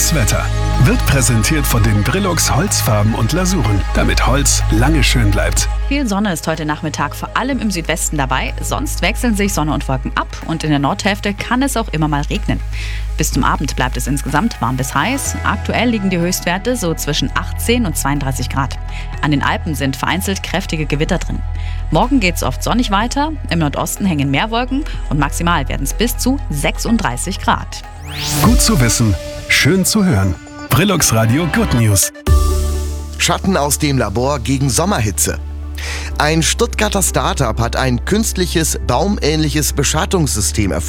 Das Wetter wird präsentiert von den Brilux Holzfarben und Lasuren, damit Holz lange schön bleibt. Viel Sonne ist heute Nachmittag vor allem im Südwesten dabei. Sonst wechseln sich Sonne und Wolken ab und in der Nordhälfte kann es auch immer mal regnen. Bis zum Abend bleibt es insgesamt warm bis heiß. Aktuell liegen die Höchstwerte so zwischen 18 und 32 Grad. An den Alpen sind vereinzelt kräftige Gewitter drin. Morgen geht es oft sonnig weiter. Im Nordosten hängen mehr Wolken und maximal werden es bis zu 36 Grad. Gut zu wissen, schön zu hören. Brilux Radio Good News. Schatten aus dem Labor gegen Sommerhitze. Ein Stuttgarter Startup hat ein künstliches, baumähnliches Beschattungssystem erfunden.